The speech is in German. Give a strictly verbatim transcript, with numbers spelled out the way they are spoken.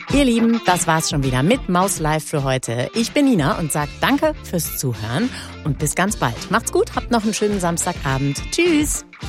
Ihr Lieben, das war's schon wieder mit Maus Live für heute. Ich bin Nina und sag danke fürs Zuhören und bis ganz bald. Macht's gut, habt noch einen schönen Samstagabend. Tschüss!